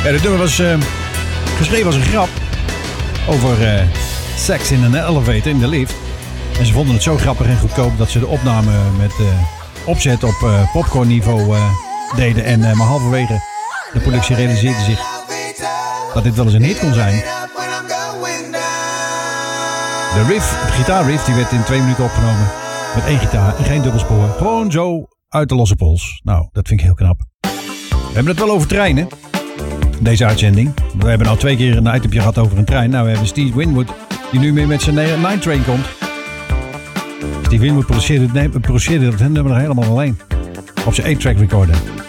Ja, dit nummer was geschreven als een grap over seks in een elevator, in de lift. En ze vonden het zo grappig en goedkoop dat ze de opname met opzet op popcorn niveau deden. En maar halverwege de productie realiseerde zich dat dit wel eens een hit kon zijn. De riff, de gitaarriff, die werd in 2 minuten opgenomen. Met 1 gitaar en geen dubbelspoor. Gewoon zo uit de losse pols. Nou, dat vind ik heel knap. We hebben het wel over treinen. Deze uitzending. We hebben al 2 keer een itempje gehad over een trein. Nou, we hebben Steve Winwood, die nu meer met zijn Night Train komt. Steve Winwood produceerde dat nummer helemaal alleen. Op zijn 8-track recorder.